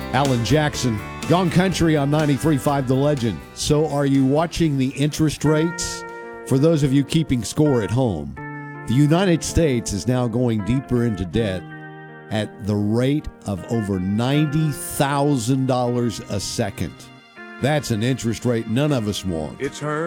Alan Jackson, Gone Country on 93.5 The Legend. So are you watching the interest rates? For those of you keeping score at home, the United States is now going deeper into debt at the rate of over $90,000 a second. That's an interest rate none of us want. It's her.